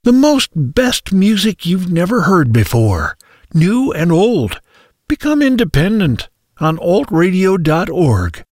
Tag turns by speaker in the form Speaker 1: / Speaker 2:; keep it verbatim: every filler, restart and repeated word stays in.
Speaker 1: The most best music you've never heard before, new and old. Become independent on alt radio dot org.